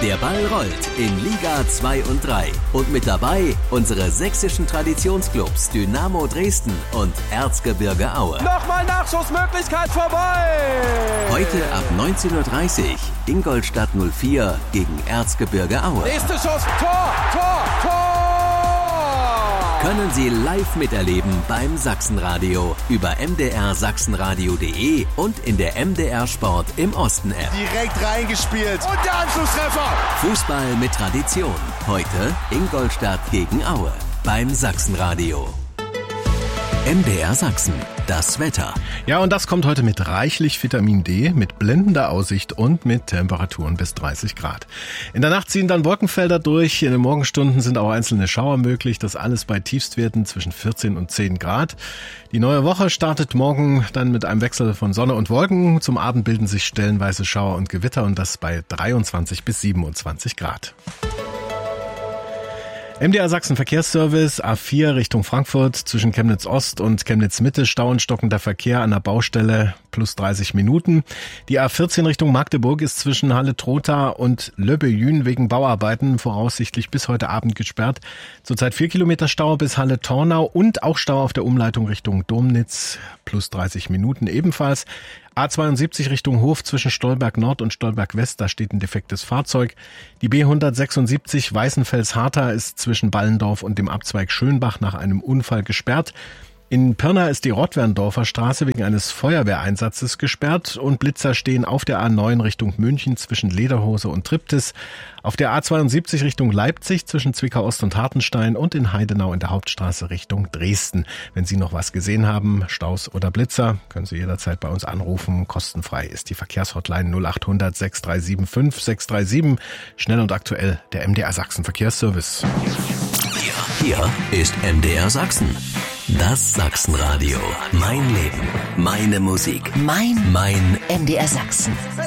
Der Ball rollt in Liga 2 und 3. Und mit dabei unsere sächsischen Traditionsclubs Dynamo Dresden und Erzgebirge Aue. Nochmal Nachschussmöglichkeit vorbei! Heute ab 19:30 Uhr Ingolstadt 04 gegen Erzgebirge Aue. Nächste Schuss, Tor! Können Sie live miterleben beim Sachsenradio über mdrsachsenradio.de und in der MDR Sport im Osten-App. Direkt reingespielt und der Anschlusstreffer. Fußball mit Tradition. Heute Ingolstadt gegen Aue beim Sachsenradio. MDR Sachsen, das Wetter. Ja, und das kommt heute mit reichlich Vitamin D, mit blendender Aussicht und mit Temperaturen bis 30 Grad. In der Nacht ziehen dann Wolkenfelder durch. In den Morgenstunden sind auch einzelne Schauer möglich. Das alles bei Tiefstwerten zwischen 14 und 10 Grad. Die neue Woche startet morgen dann mit einem Wechsel von Sonne und Wolken. Zum Abend bilden sich stellenweise Schauer und Gewitter und das bei 23 bis 27 Grad. MDR Sachsen Verkehrsservice, A4 Richtung Frankfurt, zwischen Chemnitz Ost und Chemnitz Mitte, Stau und stockender Verkehr an der Baustelle plus 30 Minuten. Die A14 Richtung Magdeburg ist zwischen Halle-Trotha und Löbbejün wegen Bauarbeiten voraussichtlich bis heute Abend gesperrt. Zurzeit 4 Kilometer Stau bis Halle-Tornau und auch Stau auf der Umleitung Richtung Domnitz, plus 30 Minuten ebenfalls. A72 Richtung Hof zwischen Stolberg Nord und Stolberg West, da steht ein defektes Fahrzeug. Die B176 Weißenfels-Hartha ist zwischen Ballendorf und dem Abzweig Schönbach nach einem Unfall gesperrt. In Pirna ist die Rottwerndorfer Straße wegen eines Feuerwehreinsatzes gesperrt und Blitzer stehen auf der A9 Richtung München zwischen Lederhose und Triptis, auf der A72 Richtung Leipzig zwischen Zwickau Ost und Hartenstein und in Heidenau in der Hauptstraße Richtung Dresden. Wenn Sie noch was gesehen haben, Staus oder Blitzer, können Sie jederzeit bei uns anrufen. Kostenfrei ist die Verkehrshotline 0800 6375 637. Schnell und aktuell der MDR Sachsen Verkehrsservice. Hier ist MDR Sachsen. Das Sachsenradio. Mein Leben. Meine Musik. Mein Mein MDR Sachsen.